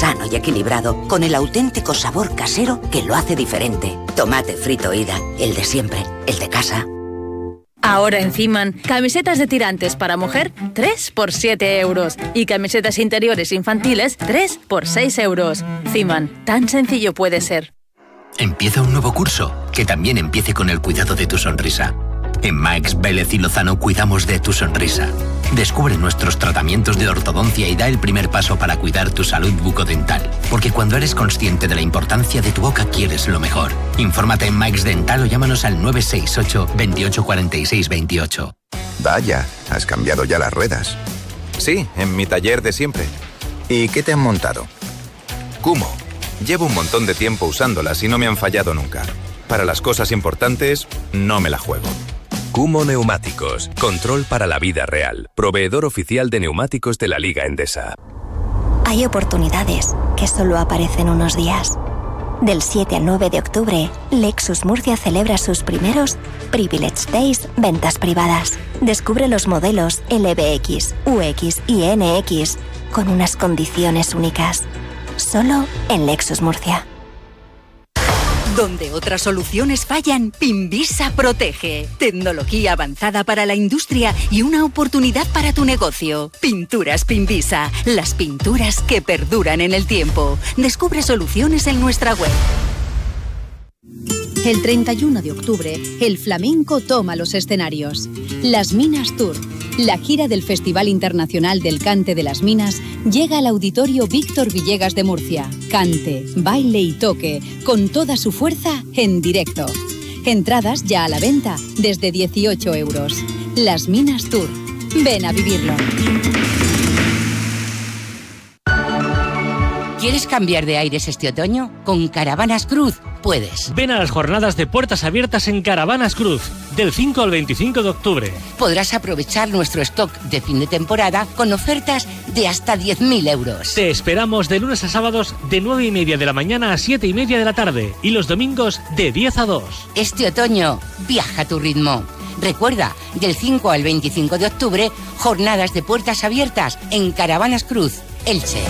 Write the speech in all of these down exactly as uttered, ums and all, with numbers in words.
sano y equilibrado, con el auténtico sabor casero que lo hace diferente. Tomate frito Ida, el de siempre, el de casa. Ahora en Ciman, camisetas de tirantes para mujer, tres por siete euros. Y camisetas interiores infantiles, tres por seis euros. Ciman, tan sencillo puede ser. Empieza un nuevo curso, que también empiece con el cuidado de tu sonrisa. En Max, Vélez y Lozano cuidamos de tu sonrisa. Descubre nuestros tratamientos de ortodoncia y da el primer paso para cuidar tu salud bucodental. Porque cuando eres consciente de la importancia de tu boca, quieres lo mejor. Infórmate en Max Dental o llámanos al nueve seis ocho, veintiocho cuarenta y seis veintiocho. Vaya, has cambiado ya las ruedas. Sí, en mi taller de siempre. ¿Y qué te han montado? Kumho. Llevo un montón de tiempo usándolas y no me han fallado nunca. Para las cosas importantes, no me la juego. Kumho Neumáticos. Control para la vida real. Proveedor oficial de neumáticos de la Liga Endesa. Hay oportunidades que solo aparecen unos días. Del siete al nueve de octubre, Lexus Murcia celebra sus primeros Privilege Days ventas privadas. Descubre los modelos L B X, U X y N X con unas condiciones únicas. Solo en Lexus Murcia. Donde otras soluciones fallan, Pinvisa protege. Tecnología avanzada para la industria y una oportunidad para tu negocio. Pinturas Pinvisa, las pinturas que perduran en el tiempo. Descubre soluciones en nuestra web. El treinta y uno de octubre, el flamenco toma los escenarios. Las Minas Tour, la gira del Festival Internacional del Cante de las Minas, llega al Auditorio Víctor Villegas de Murcia. Cante, baile y toque, con toda su fuerza en directo. Entradas ya a la venta desde dieciocho euros. Las Minas Tour. Ven a vivirlo. ¿Quieres cambiar de aires este otoño? Con Caravanas Cruz puedes. Ven a las jornadas de puertas abiertas en Caravanas Cruz, del cinco al veinticinco de octubre. Podrás aprovechar nuestro stock de fin de temporada con ofertas de hasta diez mil euros. Te esperamos de lunes a sábados de nueve y media de la mañana a siete y media de la tarde y los domingos de diez a dos. Este otoño, viaja a tu ritmo. Recuerda, del cinco al veinticinco de octubre, jornadas de puertas abiertas en Caravanas Cruz, Elche.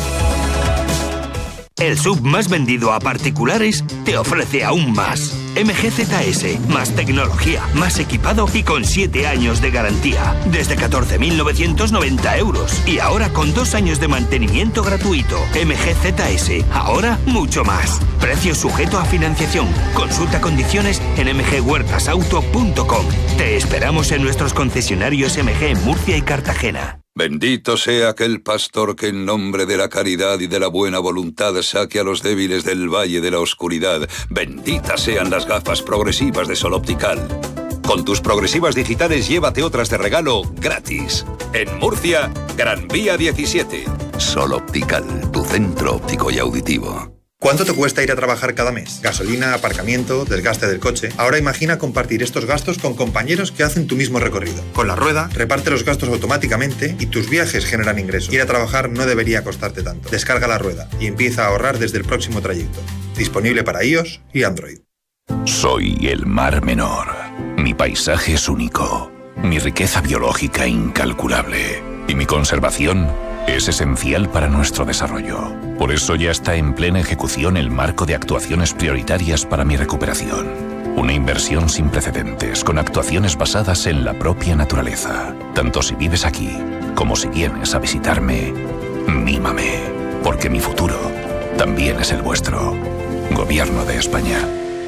El S U V más vendido a particulares te ofrece aún más. M G Z S, más tecnología, más equipado y con siete años de garantía. Desde catorce mil novecientos noventa euros. Y ahora con dos años de mantenimiento gratuito. M G Z S, ahora mucho más. Precio sujeto a financiación. Consulta condiciones en m g huertas auto punto com. Te esperamos en nuestros concesionarios M G en Murcia y Cartagena. Bendito sea aquel pastor que en nombre de la caridad y de la buena voluntad saque a los débiles del valle de la oscuridad. Benditas sean las gafas progresivas de Sol Optical. Con tus progresivas digitales llévate otras de regalo gratis. En Murcia, Gran Vía diecisiete. Sol Optical, tu centro óptico y auditivo. ¿Cuánto te cuesta ir a trabajar cada mes? Gasolina, aparcamiento, desgaste del coche. Ahora imagina compartir estos gastos con compañeros que hacen tu mismo recorrido. Con La Rueda, reparte los gastos automáticamente y tus viajes generan ingresos. Ir a trabajar no debería costarte tanto. Descarga La Rueda y empieza a ahorrar desde el próximo trayecto. Disponible para iOS y Android. Soy el Mar Menor. Mi paisaje es único. Mi riqueza biológica incalculable. Y mi conservación es esencial para nuestro desarrollo. Por eso ya está en plena ejecución el marco de actuaciones prioritarias para mi recuperación. Una inversión sin precedentes, con actuaciones basadas en la propia naturaleza. Tanto si vives aquí, como si vienes a visitarme, mímame, porque mi futuro también es el vuestro. Gobierno de España.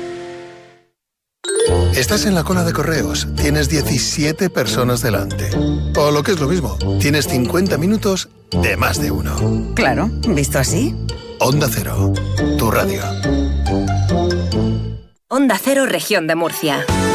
Estás en la cola de correos, tienes diecisiete personas delante. O lo que es lo mismo, tienes cincuenta minutos de más de uno. Claro, ¿visto así? Onda Cero, tu radio. Onda Cero, Región de Murcia.